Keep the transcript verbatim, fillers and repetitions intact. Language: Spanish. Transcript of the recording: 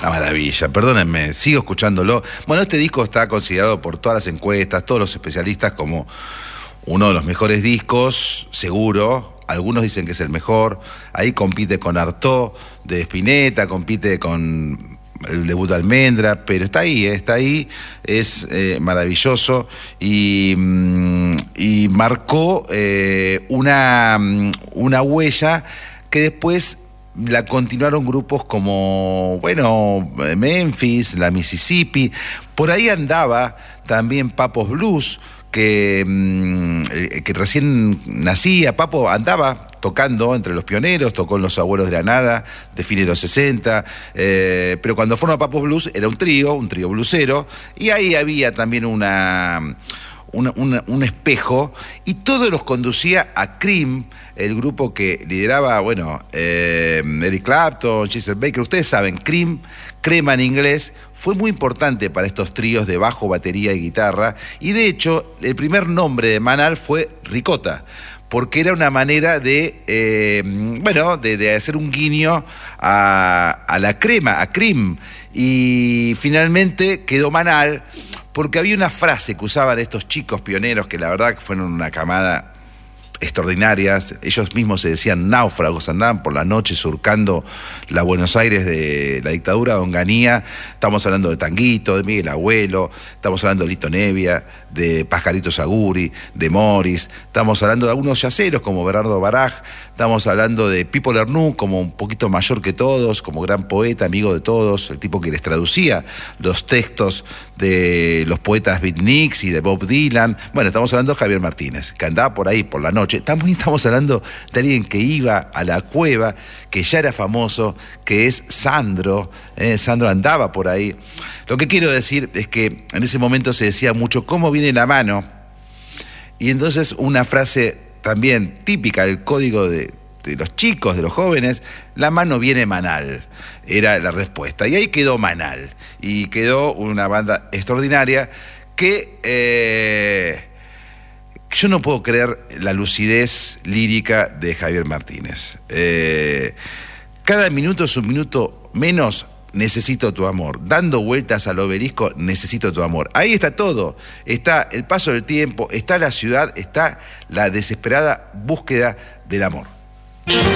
Una maravilla, perdónenme, sigo escuchándolo. Bueno, este disco está considerado por todas las encuestas, todos los especialistas como uno de los mejores discos, seguro. Algunos dicen que es el mejor. Ahí compite con Artaud de Spinetta, compite con el debut de Almendra, pero está ahí, ¿eh? Está ahí, es eh, maravilloso y, mm, y marcó eh, una, una huella que después la continuaron grupos como, bueno, Memphis, la Mississippi. Por ahí andaba también Pappo's Blues, que, que recién nacía. Papo andaba tocando entre los pioneros, tocó en Los Abuelos de la Nada, de fines de los sesenta, eh, pero cuando forma Pappo's Blues era un trío, un trío bluesero, y ahí había también una... Una, una, un espejo, y todos los conducía a Cream, el grupo que lideraba, bueno, eh, Eric Clapton, Chester Baker. Ustedes saben, Cream, crema en inglés, fue muy importante para estos tríos de bajo, batería y guitarra, y de hecho, el primer nombre de Manal fue Ricota, porque era una manera de, eh, bueno, de, de hacer un guiño a, a la crema, a Cream, y finalmente quedó Manal, porque había una frase que usaban estos chicos pioneros que la verdad fueron una camada extraordinarias. Ellos mismos se decían náufragos, andaban por la noche surcando la Buenos Aires de la dictadura de Onganía. Estamos hablando de Tanguito, de Miguel Abuelo, estamos hablando de Lito Nevia, de Pascarito Saguri, de Morris, estamos hablando de algunos yaceros como Bernardo Baraj, estamos hablando de Pipo Lernoux, como un poquito mayor que todos, como gran poeta, amigo de todos, el tipo que les traducía los textos de los poetas beatniks y de Bob Dylan. Bueno, estamos hablando de Javier Martínez, que andaba por ahí por la noche. También estamos hablando de alguien que iba a la cueva, que ya era famoso, que es Sandro. Eh, Sandro andaba por ahí. Lo que quiero decir es que en ese momento se decía mucho cómo viene la mano, y entonces una frase también típica del código de, de los chicos, de los jóvenes: la mano viene Manal, era la respuesta. Y ahí quedó Manal, y quedó una banda extraordinaria que... Eh, Yo no puedo creer la lucidez lírica de Javier Martínez. Eh, cada minuto es un minuto menos, necesito tu amor. Dando vueltas al obelisco, necesito tu amor. Ahí está todo. Está el paso del tiempo, está la ciudad, está la desesperada búsqueda del amor.